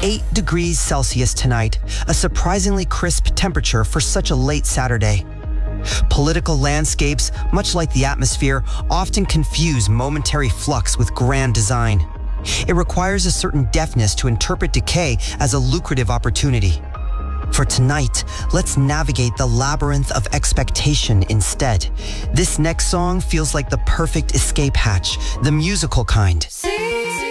8 degrees Celsius tonight, a surprisingly crisp temperature for such a late Saturday. Political landscapes, much like the atmosphere, often confuse momentary flux with grand design. It requires a certain deftness to interpret decay as a lucrative opportunity. For tonight, let's navigate the labyrinth of expectation instead. This next song feels like the perfect escape hatch, the musical kind.